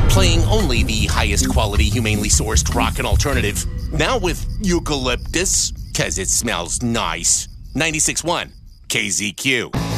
Playing only the highest quality, humanely sourced rock and alternative. Now with eucalyptus, cause it smells nice. 96.1 KZQ.